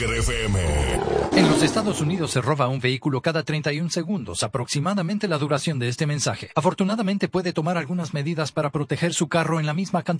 Trigger FM. En los Estados Unidos se roba un vehículo cada 31 segundos, aproximadamente la duración de este mensaje. Afortunadamente puede tomar algunas medidas para proteger su carro en la misma cantidad